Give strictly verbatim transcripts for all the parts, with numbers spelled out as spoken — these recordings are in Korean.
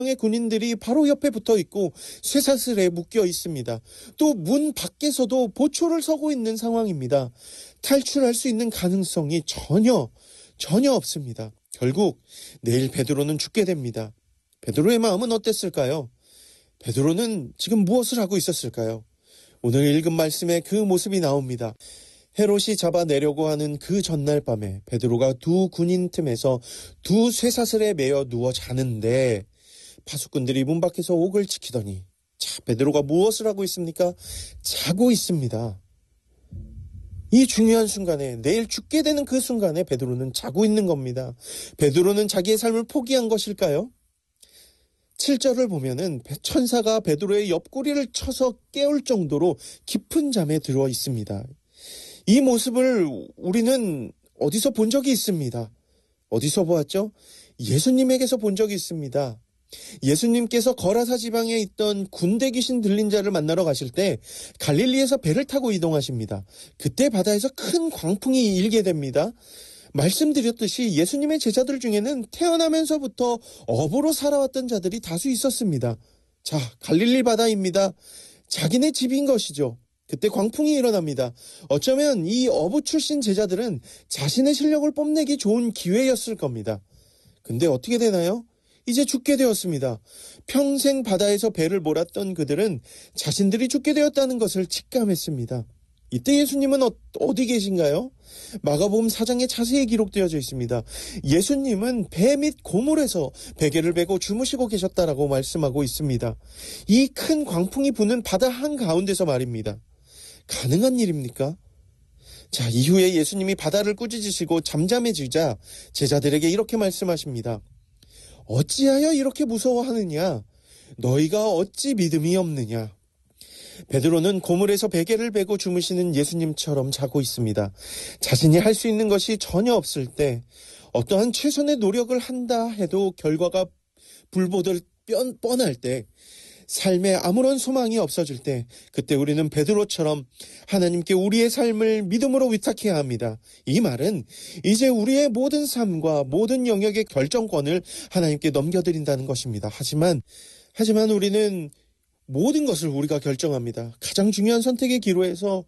의 군인들이 바로 옆에 붙어 있고 쇠사슬에 묶여 있습니다. 또 문 밖에서도 보초를 서고 있는 상황입니다. 탈출할 수 있는 가능성이 전혀 전혀 없습니다. 결국 내일 베드로는 죽게 됩니다. 베드로의 마음은 어땠을까요? 베드로는 지금 무엇을 하고 있었을까요? 오늘 읽은 말씀에 그 모습이 나옵니다. 헤롯이 잡아내려고 하는 그 전날 밤에 베드로가 두 군인 틈에서 두 쇠사슬에 매여 누워 자는데 파수꾼들이 문 밖에서 옥을 지키더니 자, 베드로가 무엇을 하고 있습니까? 자고 있습니다. 이 중요한 순간에, 내일 죽게 되는 그 순간에 베드로는 자고 있는 겁니다. 베드로는 자기의 삶을 포기한 것일까요? 칠 절을 보면은 천사가 베드로의 옆구리를 쳐서 깨울 정도로 깊은 잠에 들어 있습니다. 이 모습을 우리는 어디서 본 적이 있습니다. 어디서 보았죠? 예수님에게서 본 적이 있습니다. 예수님께서 거라사 지방에 있던 군대 귀신 들린 자를 만나러 가실 때 갈릴리에서 배를 타고 이동하십니다. 그때 바다에서 큰 광풍이 일게 됩니다. 말씀드렸듯이 예수님의 제자들 중에는 태어나면서부터 어부로 살아왔던 자들이 다수 있었습니다. 자, 갈릴리 바다입니다. 자기네 집인 것이죠. 그때 광풍이 일어납니다. 어쩌면 이 어부 출신 제자들은 자신의 실력을 뽐내기 좋은 기회였을 겁니다. 근데 어떻게 되나요? 이제 죽게 되었습니다. 평생 바다에서 배를 몰았던 그들은 자신들이 죽게 되었다는 것을 직감했습니다. 이때 예수님은 어, 어디 계신가요? 마가복음 사 장에 자세히 기록되어져 있습니다. 예수님은 배 및 고물에서 베개를 베고 주무시고 계셨다라고 말씀하고 있습니다. 이 큰 광풍이 부는 바다 한가운데서 말입니다. 가능한 일입니까? 자, 이후에 예수님이 바다를 꾸짖으시고 잠잠해지자 제자들에게 이렇게 말씀하십니다. 어찌하여 이렇게 무서워하느냐? 너희가 어찌 믿음이 없느냐? 베드로는 고물에서 베개를 베고 주무시는 예수님처럼 자고 있습니다. 자신이 할 수 있는 것이 전혀 없을 때, 어떠한 최선의 노력을 한다 해도 결과가 불보듯 뻔할 때, 삶에 아무런 소망이 없어질 때, 그때 우리는 베드로처럼 하나님께 우리의 삶을 믿음으로 위탁해야 합니다. 이 말은 이제 우리의 모든 삶과 모든 영역의 결정권을 하나님께 넘겨드린다는 것입니다. 하지만 하지만 우리는 모든 것을 우리가 결정합니다. 가장 중요한 선택의 기로에서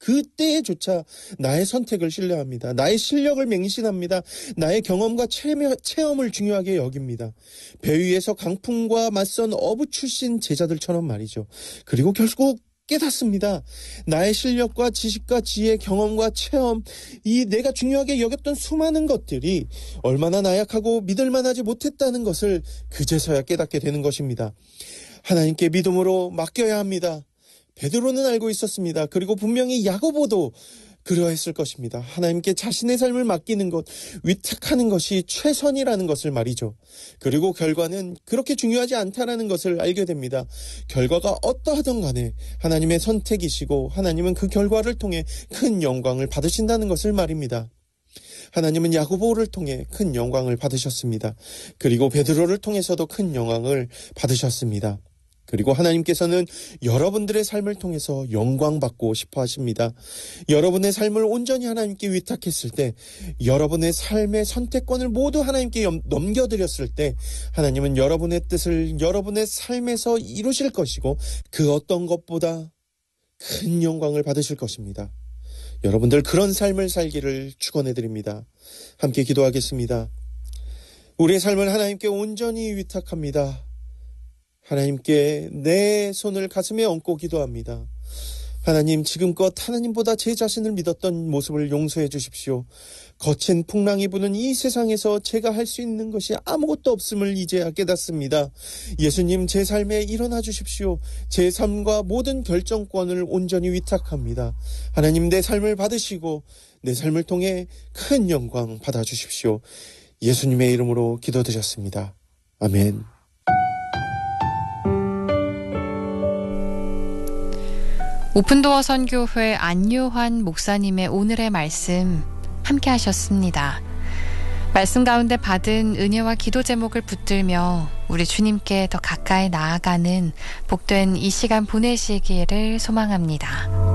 그때조차 나의 선택을 신뢰합니다. 나의 실력을 맹신합니다. 나의 경험과 체험을 중요하게 여깁니다. 배 위에서 강풍과 맞선 어부 출신 제자들처럼 말이죠. 그리고 결국 깨닫습니다. 나의 실력과 지식과 지혜, 경험과 체험, 이 내가 중요하게 여겼던 수많은 것들이 얼마나 나약하고 믿을만하지 못했다는 것을 그제서야 깨닫게 되는 것입니다. 하나님께 믿음으로 맡겨야 합니다. 베드로는 알고 있었습니다. 그리고 분명히 야고보도 그러했을 것입니다. 하나님께 자신의 삶을 맡기는 것, 위탁하는 것이 최선이라는 것을 말이죠. 그리고 결과는 그렇게 중요하지 않다라는 것을 알게 됩니다. 결과가 어떠하든 간에 하나님의 선택이시고 하나님은 그 결과를 통해 큰 영광을 받으신다는 것을 말입니다. 하나님은 야고보를 통해 큰 영광을 받으셨습니다. 그리고 베드로를 통해서도 큰 영광을 받으셨습니다. 그리고 하나님께서는 여러분들의 삶을 통해서 영광받고 싶어 하십니다. 여러분의 삶을 온전히 하나님께 위탁했을 때, 여러분의 삶의 선택권을 모두 하나님께 넘겨드렸을 때, 하나님은 여러분의 뜻을 여러분의 삶에서 이루실 것이고 그 어떤 것보다 큰 영광을 받으실 것입니다. 여러분들 그런 삶을 살기를 축원해드립니다. 함께 기도하겠습니다. 우리의 삶을 하나님께 온전히 위탁합니다. 하나님께 내 손을 가슴에 얹고 기도합니다. 하나님, 지금껏 하나님보다 제 자신을 믿었던 모습을 용서해 주십시오. 거친 풍랑이 부는 이 세상에서 제가 할 수 있는 것이 아무것도 없음을 이제야 깨닫습니다. 예수님, 제 삶에 일어나 주십시오. 제 삶과 모든 결정권을 온전히 위탁합니다. 하나님, 내 삶을 받으시고 내 삶을 통해 큰 영광 받아주십시오. 예수님의 이름으로 기도드렸습니다. 아멘. 오픈도어 선교회 안요환 목사님의 오늘의 말씀 함께 하셨습니다. 말씀 가운데 받은 은혜와 기도 제목을 붙들며 우리 주님께 더 가까이 나아가는 복된 이 시간 보내시기를 소망합니다.